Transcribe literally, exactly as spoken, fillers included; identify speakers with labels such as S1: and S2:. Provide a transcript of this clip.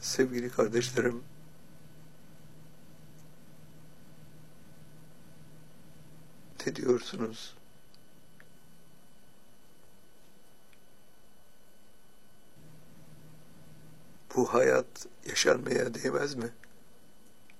S1: Sevgili kardeşlerim, ne diyorsunuz? Bu hayat yaşanmaya değmez mi?